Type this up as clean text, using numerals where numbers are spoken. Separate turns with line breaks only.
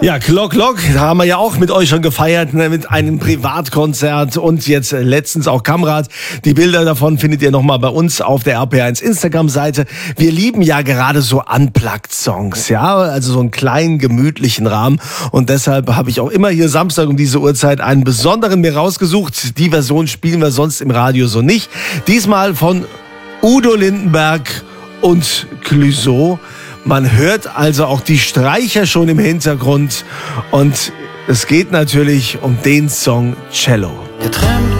Ja, Glock, da haben wir ja auch mit euch schon gefeiert, ne, mit einem Privatkonzert und jetzt letztens auch Kamrat. Die Bilder davon findet ihr nochmal bei uns auf der RPR1 Instagram-Seite. Wir lieben ja gerade so Unplugged-Songs, ja, also so einen kleinen, gemütlichen Rahmen. Und deshalb habe ich auch immer hier Samstag um diese Uhrzeit einen besonderen mir rausgesucht. Die Version spielen wir sonst im Radio so nicht. Diesmal von Udo Lindenberg und Clouseau. Man hört also auch die Streicher schon im Hintergrund und es geht natürlich um den Song Cello.
Getrennt